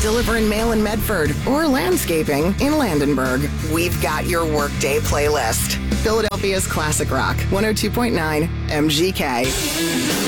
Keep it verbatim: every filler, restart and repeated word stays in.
delivering mail in Medford, or landscaping in Landenberg. We've got your workday playlist. Philadelphia's classic rock, one oh two point nine M G K.